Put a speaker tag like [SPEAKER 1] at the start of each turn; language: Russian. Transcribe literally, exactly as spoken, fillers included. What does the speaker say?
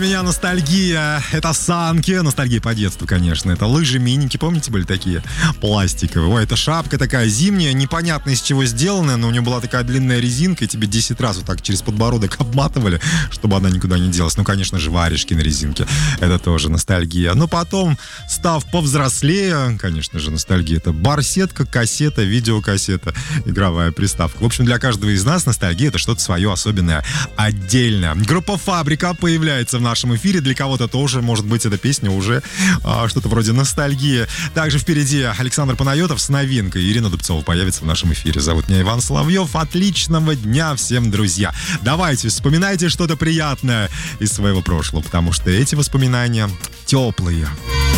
[SPEAKER 1] У меня ностальгия, это санки, ностальгия по детству, конечно, это лыжи, миники, помните, были такие пластиковые, ой, это шапка такая зимняя, непонятно из чего сделанная, но у нее была такая длинная резинка, и тебе десять раз вот так через подбородок обматывали, чтобы она никуда не делась, ну, конечно же, варежки на резинке, это тоже ностальгия, но потом, став повзрослее, конечно же, ностальгия, это барсетка, кассета, видеокассета, игровая приставка, в общем, для каждого из нас ностальгия это что-то свое особенное, отдельное. Группа «Фабрика» появляется в нашем эфире. Для кого-то тоже, может быть, эта песня уже а, что-то вроде ностальгии. Также впереди Александр Панайотов с новинкой. Ирина Дубцова появится в нашем эфире. Зовут меня Иван Соловьев. Отличного дня всем, друзья. Давайте, вспоминайте что-то приятное из своего прошлого, потому что эти воспоминания теплые.